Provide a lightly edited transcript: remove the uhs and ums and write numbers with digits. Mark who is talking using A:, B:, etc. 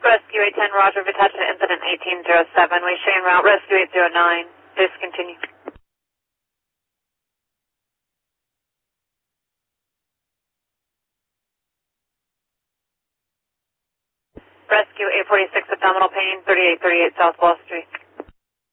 A: Rescue 810, Roger, attached to incident 1807. We show en route, Rescue 809. Please continue. Rescue 846, abdominal pain, 3838 South Wall Street.